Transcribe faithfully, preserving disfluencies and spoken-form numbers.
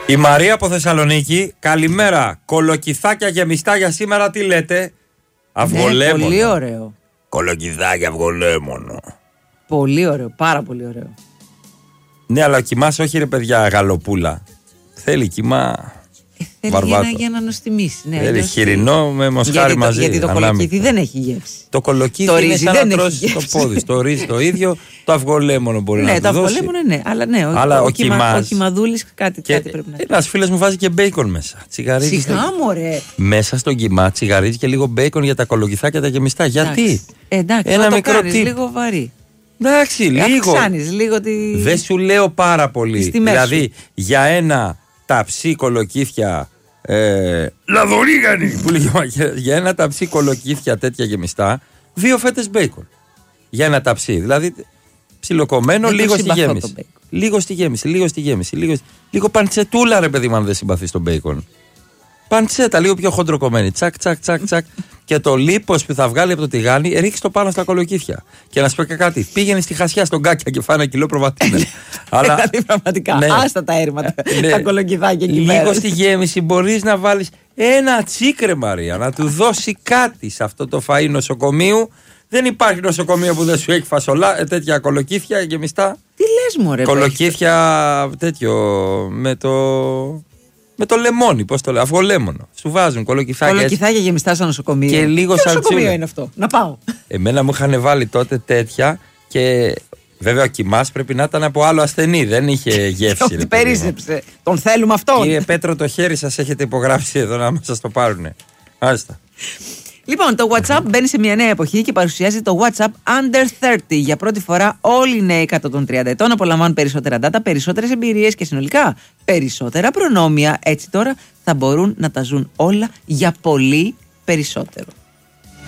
Η Μαρία από Θεσσαλονίκη, καλημέρα. Κολοκυθάκια γεμιστά για σήμερα, τι λέτε? Αυγολέμονο. Ναι, πολύ ωραίο. Κολοκυθάκια αυγολέμονο. Πολύ ωραίο, πάρα πολύ ωραίο. Ναι, αλλά ο κοιμάς όχι ρε παιδιά γαλοπούλα. Θέλει κοιμά ε, θέλει για να, για να νοστιμήσει. Ναι, θέλει χοιρινό με μοσχάρι γιατί μαζί. Το, γιατί το κολοκύθι δεν έχει γεύση. Το κολοκύθι το είναι σαν να τρώσει το πόδι. Το ρύζι το ίδιο, το αυγολέμονο μπορεί ναι, να το δώσει. Ναι, το αυγολέμονο ναι, αλλά ναι, αλλά ο, ο, ο, κυμα, ο κυμαδούλης κάτι, κάτι πρέπει να. Ένας φίλος μου βάζει και μπέικον μέσα. Τσιγαρίζει. Σιγά μωρέ. Μέσα στον κυμά τσιγαρίζει και λίγο μπέικον για τα κολοκυθάκια τα γεμιστά. Γιατί? Εντάξει, ένα μικρό τύπο. Λίγο βαρύ. Εντάξει, λίγο. λίγο τη... Δεν σου λέω πάρα πολύ. Δηλαδή, για ένα ταψί κολοκύθια. Ε, Λαδορίγανη! Που λέει, για ένα ταψί κολοκύθια τέτοια γεμιστά, δύο φέτες μπέικον. Για ένα ταψί. Δηλαδή, ψιλοκομμένο, λίγο στη γέμιση. Λίγο στη γέμιση, λίγο στη γέμιση. Λίγο, λίγο παντσετούλα, ρε παιδί μου, αν δεν συμπαθεί τον μπέικον. Παντσέτα, λίγο πιο χοντροκομμένη. Τσακ, τσακ, τσακ, τσακ. Και το λίπος που θα βγάλει από το τηγάνι, ρίξει το πάνω στα κολοκύθια. Και να σου πω και κάτι, πήγαινε στη Χασιά στον Κάκια και φάνε ένα κιλό προβατίνα. Αλλά. Πραγματικά, ναι, άστα τα έρματα. Ναι, τα κολοκυθάκια εκεί λίγο στη γέμιση μπορεί να βάλει ένα τσίκρε, Μαρία, να του δώσει κάτι σε αυτό το φαΐ νοσοκομείου. Δεν υπάρχει νοσοκομείο που δεν σου έχει φασολά, τέτοια κολοκύθια γεμιστά. Τι λες μωρέ? Κολοκύθια τέτοιο με το. Με το λεμόνι, πώς το λέω, αυγολέμονο. Σου βάζουν κολοκυθάκια. Κολοκυθάκια γεμιστά στο νοσοκομείο. Και λίγο σαλτσούλα. Τι νοσοκομείο είναι αυτό? Να πάω. Εμένα μου είχαν βάλει τότε τέτοια και βέβαια ο κοιμάς πρέπει να ήταν από άλλο ασθενή. Δεν είχε γεύση. Τι περίσσεψε. Τον θέλουμε αυτόν. Κύριε Πέτρο, το χέρι σας έχετε υπογράψει εδώ να σας το πάρουνε. Άστα. Λοιπόν, το WhatsApp μπαίνει σε μια νέα εποχή και παρουσιάζει το WhatsApp Under τριάντα. Για πρώτη φορά όλοι οι νέοι κάτω των τριάντα ετών απολαμβάνουν περισσότερα data, περισσότερες εμπειρίες και συνολικά περισσότερα προνόμια. Έτσι τώρα θα μπορούν να τα ζουν όλα για πολύ περισσότερο.